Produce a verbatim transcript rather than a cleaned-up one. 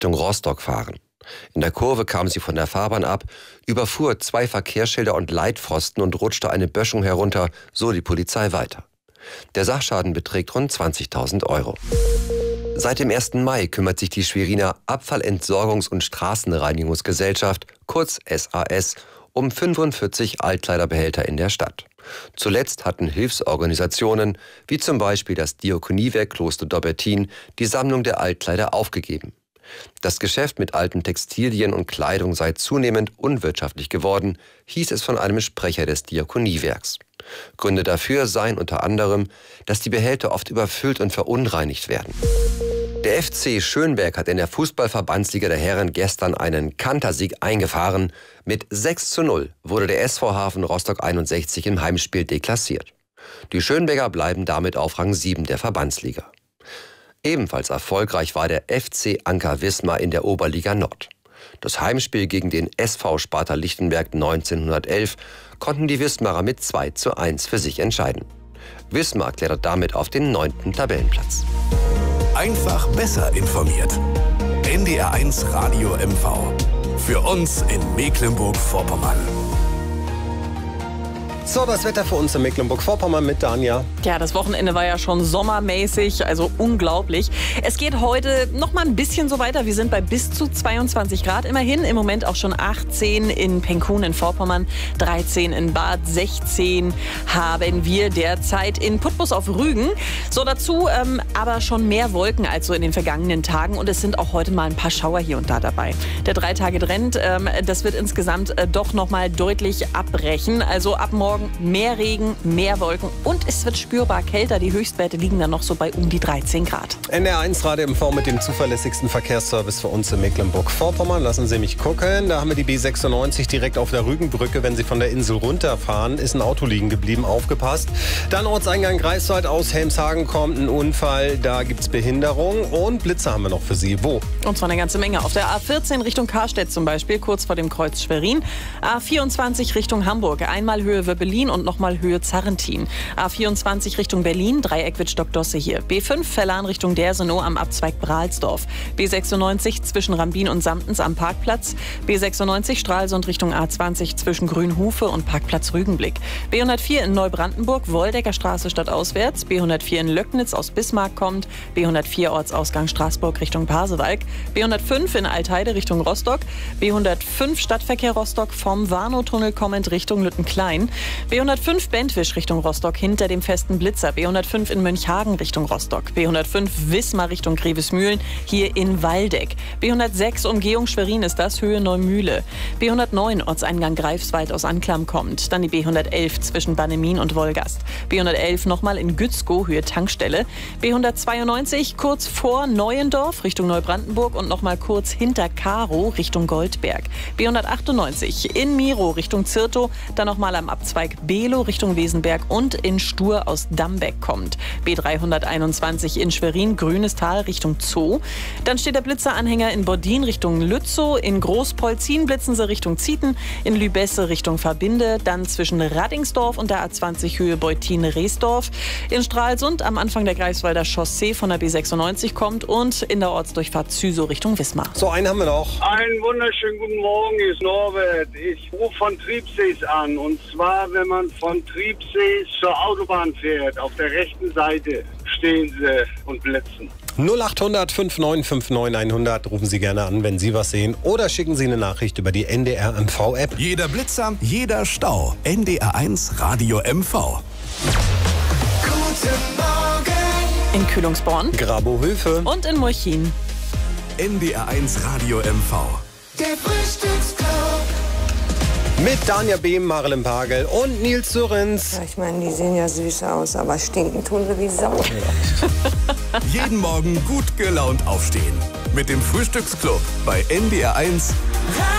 Richtung Rostock fahren. In der Kurve kam sie von der Fahrbahn ab, überfuhr zwei Verkehrsschilder und Leitpfosten und rutschte eine Böschung herunter, so die Polizei weiter. Der Sachschaden beträgt rund zwanzigtausend Euro. Seit dem ersten Mai kümmert sich die Schweriner Abfallentsorgungs- und Straßenreinigungsgesellschaft, kurz S A S, um fünfundvierzig Altkleiderbehälter in der Stadt. Zuletzt hatten Hilfsorganisationen, wie zum Beispiel das Diakoniewerk Kloster Dobbertin, die Sammlung der Altkleider aufgegeben. Das Geschäft mit alten Textilien und Kleidung sei zunehmend unwirtschaftlich geworden, hieß es von einem Sprecher des Diakoniewerks. Gründe dafür seien unter anderem, dass die Behälter oft überfüllt und verunreinigt werden. Der F C Schönberg hat in der Fußballverbandsliga der Herren gestern einen Kantersieg eingefahren. Mit sechs zu null wurde der S V Hafen Rostock einundsechzig im Heimspiel deklassiert. Die Schönberger bleiben damit auf Rang sieben der Verbandsliga. Ebenfalls erfolgreich war der F C Anker Wismar in der Oberliga Nord. Das Heimspiel gegen den S V Sparta Lichtenberg neunzehnhundertelf konnten die Wismarer mit zwei zu eins für sich entscheiden. Wismar klettert damit auf den neunten Tabellenplatz. Einfach besser informiert. N D R eins Radio M V. Für uns in Mecklenburg-Vorpommern. So, das Wetter für uns in Mecklenburg-Vorpommern mit Danja. Ja, das Wochenende war ja schon sommermäßig, also unglaublich. Es geht heute noch mal ein bisschen so weiter. Wir sind bei bis zu zweiundzwanzig Grad immerhin. Im Moment auch schon achtzehn in Penkun in Vorpommern, dreizehn in Bad, sechzehn haben wir derzeit in Putbus auf Rügen. So, dazu ähm, aber schon mehr Wolken als so in den vergangenen Tagen. Und es sind auch heute mal ein paar Schauer hier und da dabei. Der Drei-Tage-Trend, ähm, das wird insgesamt äh, doch noch mal deutlich abbrechen. Also ab morgen mehr Regen, mehr Wolken und es wird spürbar kälter. Die Höchstwerte liegen dann noch so bei um die dreizehn Grad. N D R eins Radio M V mit dem zuverlässigsten Verkehrsservice für uns in Mecklenburg-Vorpommern. Lassen Sie mich gucken. Da haben wir die B sechsundneunzig direkt auf der Rügenbrücke. Wenn Sie von der Insel runterfahren, ist ein Auto liegen geblieben. Aufgepasst. Dann Ortseingang Greifswald aus Helmshagen kommt ein Unfall. Da gibt es Behinderung und Blitze haben wir noch für Sie. Wo? Und zwar eine ganze Menge. Auf der A vierzehn Richtung Karstedt zum Beispiel, kurz vor dem Kreuz Schwerin. A vierundzwanzig Richtung Hamburg. Einmal Höhe Wöbbelin und nochmal Höhe Zarrentin. A vierundzwanzig Richtung Berlin, Dreieck Wittstock-Dosse hier. B fünf Verlan Richtung Dersenow am Abzweig Bralsdorf. B sechsundneunzig zwischen Rambin und Samtens am Parkplatz. B sechsundneunzig Stralsund Richtung A zwanzig zwischen Grünhufe und Parkplatz Rügenblick. B hundertvier in Neubrandenburg, Woldecker Straße stadtauswärts. B hundertvier in Löcknitz aus Bismarck kommt. B hundertvier Ortsausgang Straßburg Richtung Pasewalk. B hundertfünf in Altheide Richtung Rostock. B hundertfünf Stadtverkehr Rostock vom Warnow-Tunnel kommend Richtung Lüttenklein. B hundertfünf Bentwisch Richtung Rostock hinter dem festen Blitzer. B hundertfünf in Mönchhagen Richtung Rostock. B hundertfünf Wismar Richtung Grevesmühlen hier in Waldeck. B hundertsechs Umgehung Schwerin ist das, Höhe Neumühle. B hundertneun Ortseingang Greifswald aus Anklam kommt. Dann die B hundertelf zwischen Bannemin und Wolgast. B hundertelf nochmal in Gützkow, Höhe Tankstelle. B hundertzweiundneunzig kurz vor Neuendorf Richtung Neubrandenburg und nochmal kurz hinter Karow Richtung Goldberg. B hundertachtundneunzig in Miro Richtung Zirtow, dann nochmal am Abzweig Below Richtung Wesenberg und in Stur aus Dambeck kommt. B dreihunderteinundzwanzig in Schwerin, Grünes Tal Richtung Zoo. Dann steht der Blitzeranhänger in Bodin Richtung Lützow, in Großpolzin blitzen sie Richtung Zieten, in Lübesse Richtung Verbinde, dann zwischen Radingsdorf und der A zwanzig Höhe Beutine-Reesdorf. In Stralsund am Anfang der Greifswalder Chaussee von der B sechsundneunzig kommt und in der Ortsdurchfahrt Züsow Richtung Wismar. So, einen haben wir noch. Einen wunderschönen guten Morgen, hier ist Norbert. Ich rufe von Triebsees an. Und zwar, wenn man von Triebsees zur Autobahn fährt, auf der rechten Seite stehen sie und blitzen. null achthundert fünfundneunzig neunundfünfzig hundert rufen Sie gerne an, wenn Sie was sehen. Oder schicken Sie eine Nachricht über die N D R M V-App. Jeder Blitzer, jeder Stau. N D R eins Radio M V. Guten Morgen. In Kühlungsborn Grabow-Höfe und in Murchin. N D R eins Radio M V. Der Frühstücksclub. Mit Danja Behm, Marilyn Pagel und Nils Surrens. Ja, ich meine, die sehen ja süß aus, aber stinken tun sie wie Sau. Jeden Morgen gut gelaunt aufstehen. Mit dem Frühstücksclub bei N D R eins.